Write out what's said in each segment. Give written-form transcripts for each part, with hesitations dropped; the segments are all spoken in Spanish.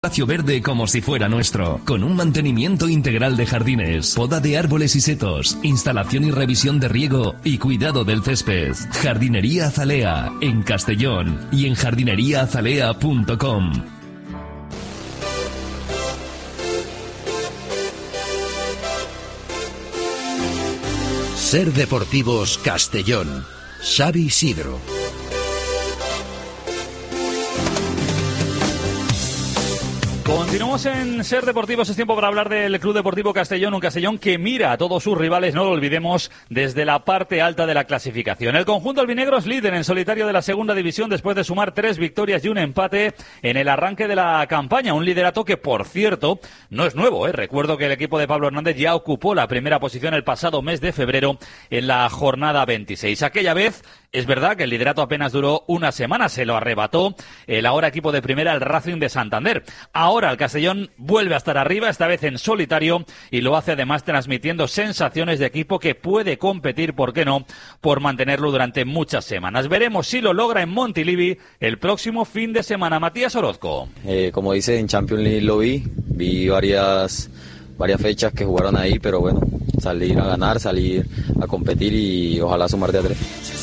Espacio verde como si fuera nuestro, con un mantenimiento integral de jardines, poda de árboles y setos, instalación y revisión de riego y cuidado del césped. Jardinería Azalea, en Castellón y en jardineriaazalea.com. Ser Deportivos Castellón. Xavi Sidro. Continuamos en Ser Deportivos, es tiempo para hablar del Club Deportivo Castellón, un Castellón que mira a todos sus rivales, no lo olvidemos, desde la parte alta de la clasificación. El conjunto albinegro es líder en solitario de la segunda división después de sumar 3 victorias y un empate en el arranque de la campaña, un liderato que, por cierto, no es nuevo, ¿eh? Recuerdo que el equipo de Pablo Hernández ya ocupó la primera posición el pasado mes de febrero en la jornada 26. Aquella vez, es verdad que el liderato apenas duró una semana, se lo arrebató el ahora equipo de primera, el Racing de Santander. Ahora el Castellón vuelve a estar arriba, esta vez en solitario, y lo hace además transmitiendo sensaciones de equipo que puede competir, ¿por qué no?, por mantenerlo durante muchas semanas. Veremos si lo logra en Montilivi el próximo fin de semana. Matías Orozco. Como dice, en Champions League lo vi varias fechas que jugaron ahí, pero bueno, salir a ganar, salir a competir y ojalá sumar de a 3.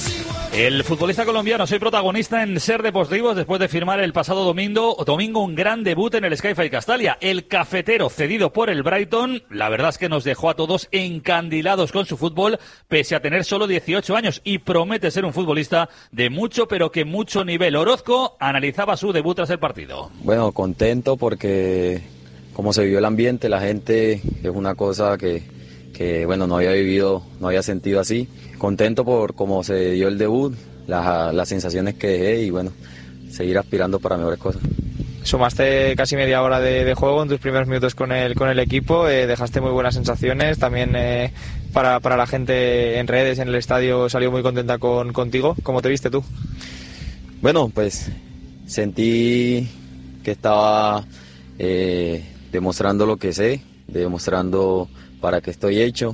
El futbolista colombiano soy protagonista en Ser Deportivos después de firmar el pasado domingo un gran debut en el Sky-Fi Castalia. El cafetero cedido por el Brighton, la verdad es que nos dejó a todos encandilados con su fútbol, pese a tener solo 18 años, y promete ser un futbolista de mucho, pero que mucho nivel. Orozco analizaba su debut tras el partido. Bueno, contento porque como se vivió el ambiente, la gente, es una cosa que bueno, no había vivido, no había sentido así. Contento por cómo se dio el debut, las sensaciones que dejé y bueno, seguir aspirando para mejores cosas. Sumaste casi media hora de juego en tus primeros minutos con el equipo, dejaste muy buenas sensaciones, también para la gente en redes, en el estadio, salió muy contenta contigo. ¿Cómo te viste tú? Bueno, pues sentí que estaba demostrando lo que sé, demostrando para qué estoy hecho,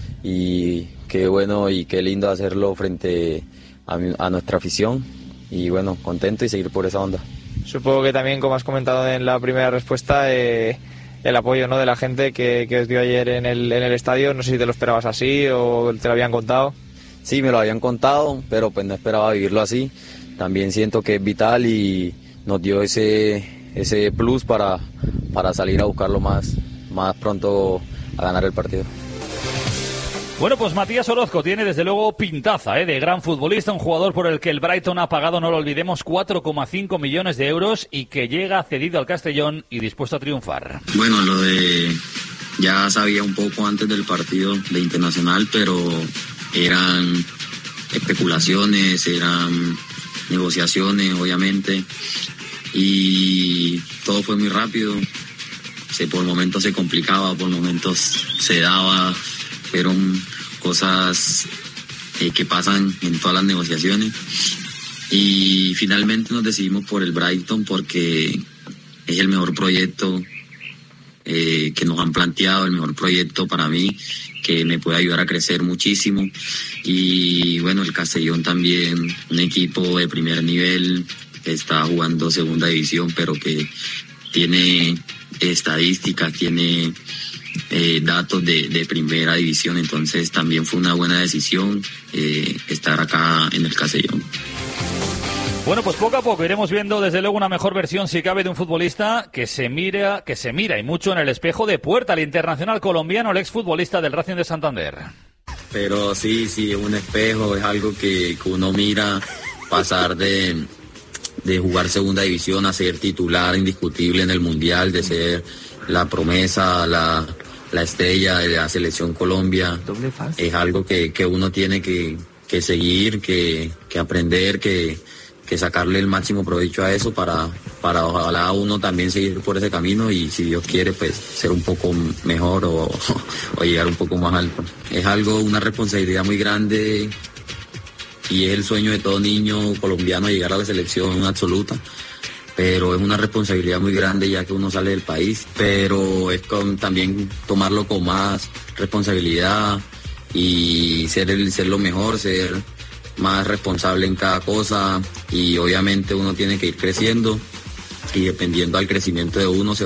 y qué bueno y qué lindo hacerlo frente a nuestra afición, y bueno, contento y seguir por esa onda. Supongo que también, como has comentado en la primera respuesta, el apoyo, ¿no?, de la gente que os dio ayer en el estadio, no sé si te lo esperabas así o te lo habían contado. Sí, me lo habían contado, pero pues no esperaba vivirlo así. También siento que es vital y nos dio ese plus para salir a buscarlo más pronto a ganar el partido. Bueno, pues Matías Orozco tiene desde luego pintaza de gran futbolista, un jugador por el que el Brighton ha pagado, no lo olvidemos, 4,5 millones de euros y que llega cedido al Castellón y dispuesto a triunfar. Bueno, ya sabía un poco antes del partido de Internacional, pero eran especulaciones, eran negociaciones, obviamente, y todo fue muy rápido. Por momentos se complicaba, por momentos se daba, fueron cosas que pasan en todas las negociaciones, y finalmente nos decidimos por el Brighton porque es el mejor proyecto que nos han planteado, el mejor proyecto para mí, que me puede ayudar a crecer muchísimo. Y bueno, el Castellón también, un equipo de primer nivel, que está jugando segunda división, pero que tiene estadísticas, tiene datos de primera división, entonces también fue una buena decisión estar acá en el Castellón. Bueno, pues poco a poco iremos viendo desde luego una mejor versión, si cabe, de un futbolista que se mira y mucho en el espejo de Puerta, el internacional colombiano, el exfutbolista del Racing de Santander. Pero sí, es un espejo, es algo que uno mira, pasar de jugar segunda división a ser titular indiscutible en el Mundial, de ser la promesa, la estrella de la selección Colombia. Es algo que uno tiene que seguir, que aprender, que sacarle el máximo provecho a eso para ojalá uno también seguir por ese camino y, si Dios quiere, pues ser un poco mejor o llegar un poco más alto. Es una responsabilidad muy grande, y es el sueño de todo niño colombiano llegar a la selección absoluta, pero es una responsabilidad muy grande ya que uno sale del país, pero es también tomarlo con más responsabilidad y ser lo mejor, ser más responsable en cada cosa, y obviamente uno tiene que ir creciendo y dependiendo al crecimiento de uno se